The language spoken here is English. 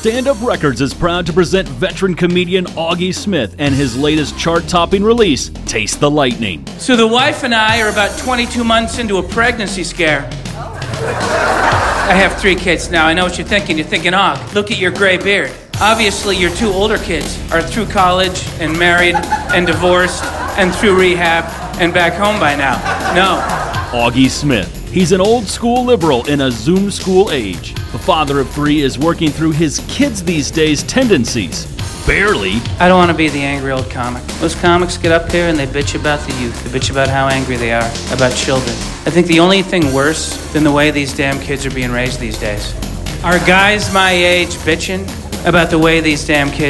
Stand Up Records is proud to present veteran comedian Augie Smith and his latest chart-topping release, Taste the Lightning. So the wife and I are about 22 months into a pregnancy scare. I have 3 kids now. I know what you're thinking. You're thinking, look at your gray beard. Obviously, your 2 older kids are through college and married and divorced and through rehab and back home by now. No. Augie Smith. He's an old-school liberal in a Zoom school age. The father of 3 is working through his kids these days' tendencies. Barely. I don't want to be the angry old comic. Most comics get up here and they bitch about the youth. They bitch about how angry they are, about children. I think the only thing worse than the way these damn kids are being raised these days are guys my age bitching about the way these damn kids